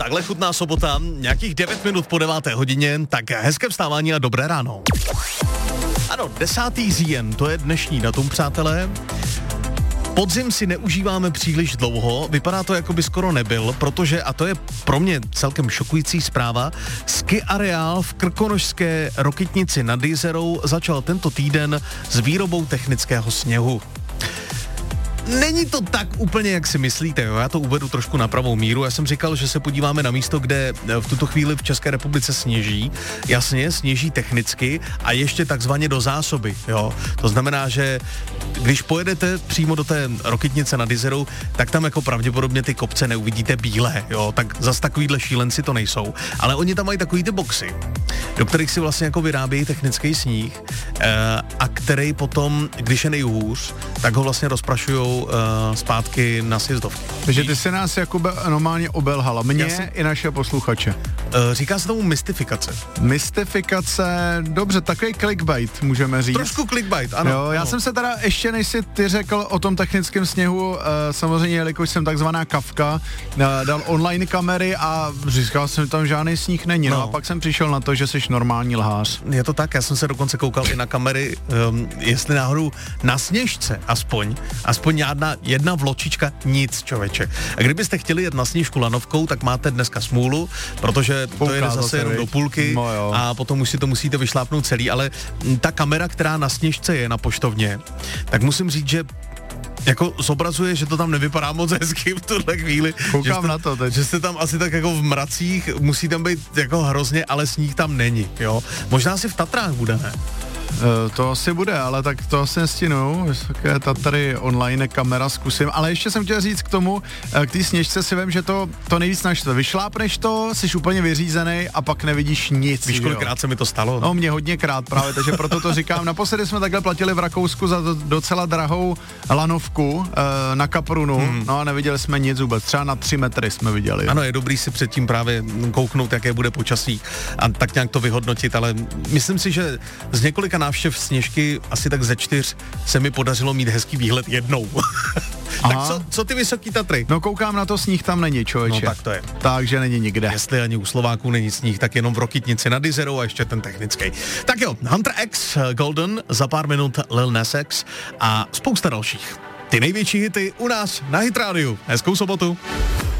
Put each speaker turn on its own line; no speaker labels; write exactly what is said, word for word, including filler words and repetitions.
Takhle chutná sobota, nějakých devět minut po deváté hodině, tak hezké vstávání a dobré ráno. Ano, desátý říjen, to je dnešní datum, přátelé. Podzim si neužíváme příliš dlouho, vypadá to, jako by skoro nebyl, protože, a to je pro mě celkem šokující zpráva, ski areál v krkonošské Rokytnici nad Jizerou začal tento týden s výrobou technického sněhu. Není to tak úplně, jak si myslíte, jo? Já to uvedu trošku na pravou míru. Já jsem říkal, že se podíváme na místo, kde v tuto chvíli v České republice sněží. Jasně, sněží technicky a ještě takzvaně do zásoby, jo. To znamená, že když pojedete přímo do té Rokytnice nad Jizerou, tak tam jako pravděpodobně ty kopce neuvidíte bílé, jo. Tak zas takovýhle šílenci to nejsou. Ale oni tam mají takový ty boxy, do kterých si vlastně jako vyrábějí technický sníh eh, a který potom, když je nejhůř, tak ho vlastně rozprašujou uh, zpátky na sjezdovky.
Takže ty se nás, Jakube, normálně obelhala. Mě si... i naše posluchače.
Uh, říká se tomu mystifikace.
Mystifikace, dobře, takový clickbait, můžeme říct.
Trošku clickbait, ano.
Jo, já
ano.
jsem se teda ještě, než si ty řekl o tom technickém sněhu, uh, samozřejmě, jelikož jsem takzvaná kavka, uh, dal online kamery a říkal jsem, tam žádný sníh není. No. no a pak jsem přišel na to, že jsi normální lhář.
Je to tak, já jsem se dokonce koukal i na kamery, um, jestli náhodou na sněžce aspoň, aspoň jedna, jedna vločička, nic, člověče. A kdybyste chtěli jet na sněžku lanovkou, tak máte dneska smůlu, protože to
Pouká
jede zase
zase,
jenom
viď?
do půlky
no
a potom už si to musíte vyšlápnout celý, ale ta kamera, která na sněžce je na poštovně, tak musím říct, že jako zobrazuje, že to tam nevypadá moc hezky v tuhle chvíli.
Koukám
jste,
na to teď.
Že jste tam asi tak jako v mracích, musí tam být jako hrozně, ale sníh tam není, jo. Možná si v Tatrách bude, ne?
To asi bude, ale tak to asi nestihnu. Vysoké Tatry online kamera zkusím. Ale ještě jsem chtěl říct k tomu, k té sněžce si vím, že to, to nejvíc naštve. Vyšlápneš to, jsi úplně vyřízený a pak nevidíš nic.
Víš, kolikrát se mi to stalo?
No, mě hodněkrát právě, takže proto to říkám. Naposledy jsme takhle platili v Rakousku za docela drahou lanovku e, na kaprunu, hmm. no a neviděli jsme nic vůbec. Třeba na tři metry jsme viděli.
Ano, je dobrý si předtím právě kouknout, jaké bude počasí a tak nějak to vyhodnotit, ale myslím si, že z několika návštěv sněžky asi tak ze čtyř se mi podařilo mít hezký výhled jednou. Tak co, co ty Vysoký Tatry?
No koukám na to, sníh tam není, člověče.
No tak to je.
Takže není nikde.
Jestli ani u Slováků není sníh, tak jenom v Rokytnici nad Jizerou a ještě ten technický. Tak jo, Hunter X, Golden, za pár minut Lil Nas X a spousta dalších. Ty největší hity u nás na Hit Radio. Hezkou sobotu.